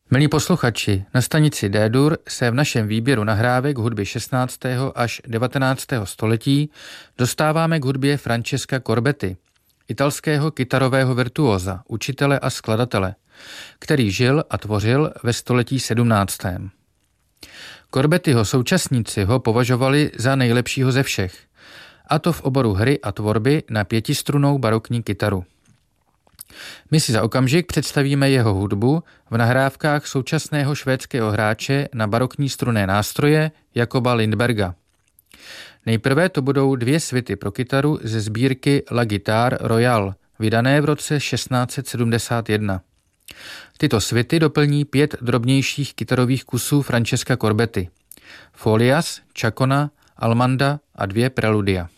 Milí posluchači, na stanici D-dur se v našem výběru nahrávek hudby 16. až 19. století dostáváme k hudbě Francesca Corbetti, italského kytarového virtuóza, učitele a skladatele, který žil a tvořil ve století 17. Corbettiho současníci ho považovali za nejlepšího ze všech, a to v oboru hry a tvorby na pětistrunnou barokní kytaru. My si za okamžik představíme jeho hudbu v nahrávkách současného švédského hráče na barokní strunné nástroje Jakoba Lindberga. Nejprve to budou 2 svity pro kytaru ze sbírky La Guitare Royale, vydané v roce 1671. Tyto svity doplní 5 drobnějších kytarových kusů Francesca Corbetti, Folias, Chacona, Almanda a 2 preludia.